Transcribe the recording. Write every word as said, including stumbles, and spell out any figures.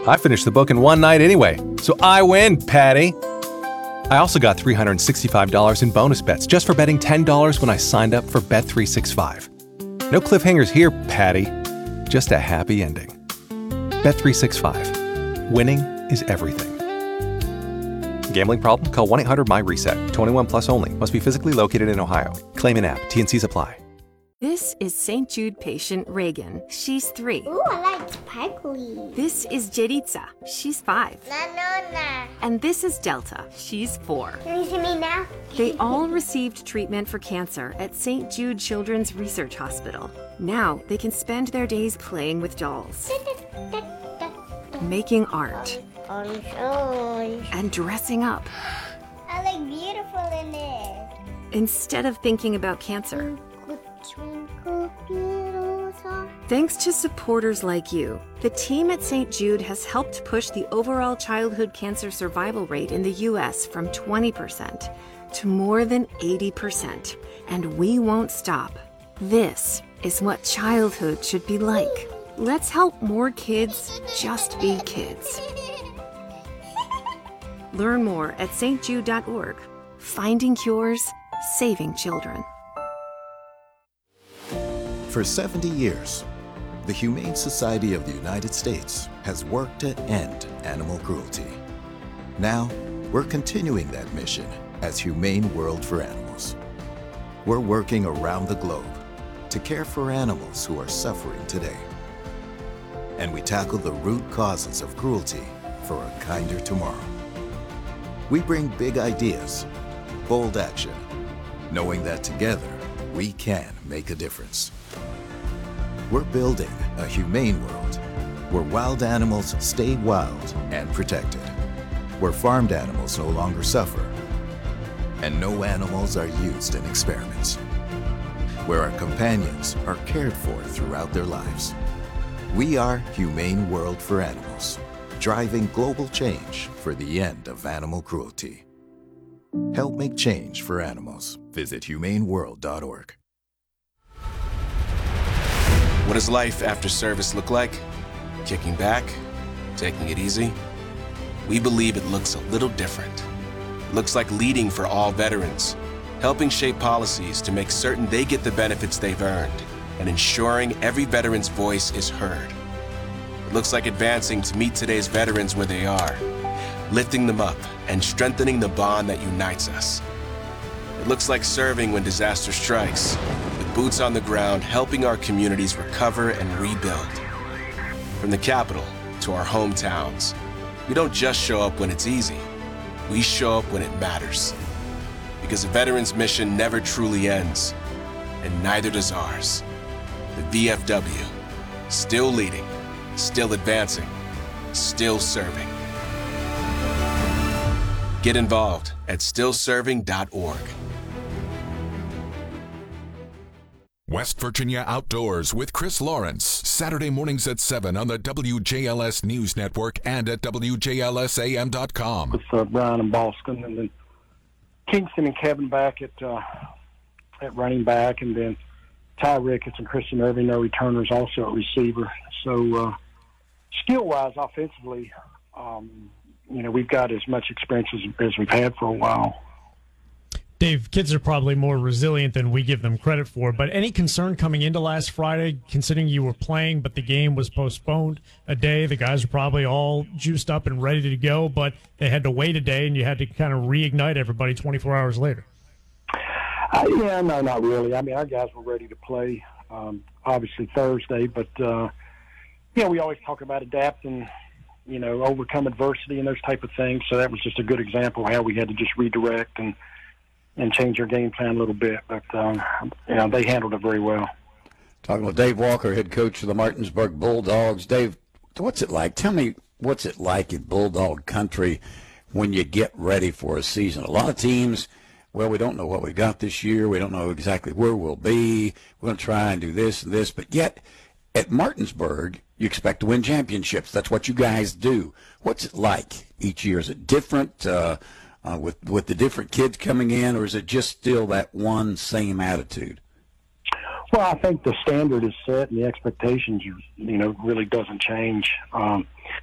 I finished the book in one night anyway, so I win, Patty. I also got three hundred sixty-five dollars in bonus bets just for betting ten dollars when I signed up for Bet three sixty-five. No cliffhangers here, Patty. Just a happy ending. Bet three sixty-five. Winning is everything. Gambling problem? Call one eight hundred my reset. twenty-one plus only. Must be physically located in Ohio. Claim in app. T N Cs apply. This is Saint Jude patient Reagan. She's three. Ooh, I like sparkly. This is Jeritza. She's five. Nanona. And this is Delta. She's four. Can you see me now? They all received treatment for cancer at Saint Jude Children's Research Hospital. Now they can spend their days playing with dolls, making art, Orange, orange. and dressing up I look beautiful in it. instead of thinking about cancer. Twinkle, little star. Thanks to supporters like you, the team at Saint Jude has helped push the overall childhood cancer survival rate in the U S from twenty percent to more than eighty percent. And we won't stop. This is what childhood should be like. Let's help more kids just be kids. Learn more at s t jude dot org. Finding cures, saving children. For seventy years, the Humane Society of the United States has worked to end animal cruelty. Now, we're continuing that mission as Humane World for Animals. We're working around the globe to care for animals who are suffering today. And we tackle the root causes of cruelty for a kinder tomorrow. We bring big ideas, bold action, knowing that together we can make a difference. We're building a humane world where wild animals stay wild and protected, where farmed animals no longer suffer, and no animals are used in experiments, where our companions are cared for throughout their lives. We are Humane World for Animals, driving global change for the end of animal cruelty. Help make change for animals. Visit humane world dot org. What does life after service look like? Kicking back? Taking it easy? We believe it looks a little different. It looks like leading for all veterans, helping shape policies to make certain they get the benefits they've earned, and ensuring every veteran's voice is heard. It looks like advancing to meet today's veterans where they are, lifting them up and strengthening the bond that unites us. It looks like serving when disaster strikes, with boots on the ground helping our communities recover and rebuild. From the capital to our hometowns, we don't just show up when it's easy, we show up when it matters. Because a veteran's mission never truly ends, and neither does ours. The V F W, still leading, still advancing, still serving. Get involved at still serving dot org. West Virginia Outdoors with Chris Lawrence, Saturday mornings at seven on the W J L S News Network and at W J L S A M dot com. With uh, Brian and Boston, and then Kingston and Kevin back at uh, at running back, and then Ty Ricketts and Christian Irving, their returners, also at receiver. So uh, skill-wise, offensively, um, you know, we've got as much experience as, as we've had for a while. Dave, kids are probably more resilient than we give them credit for, but any concern coming into last Friday, considering you were playing, but the game was postponed a day? The guys were probably all juiced up and ready to go, but they had to wait a day, and you had to kind of reignite everybody twenty-four hours later. Uh, yeah, no, not really. I mean, our guys were ready to play, um, obviously Thursday, but, uh, you know, we always talk about adapting, you know, overcome adversity and those type of things, so that was just a good example of how we had to just redirect and and change our game plan a little bit. But, um, you know, they handled it very well. Talking with Dave Walker, head coach of the Martinsburg Bulldogs. Dave, what's it like? Tell me what's it like in Bulldog country when you get ready for a season. A lot of teams, well, we don't know what we got this year. We don't know exactly where we'll be. We're going to try and do this and this. But yet, at Martinsburg, you expect to win championships. That's what you guys do. What's it like each year? Is it different uh, uh, with, with the different kids coming in, or is it just still that one same attitude? Well, I think the standard is set and the expectations, you know, really doesn't change. Um,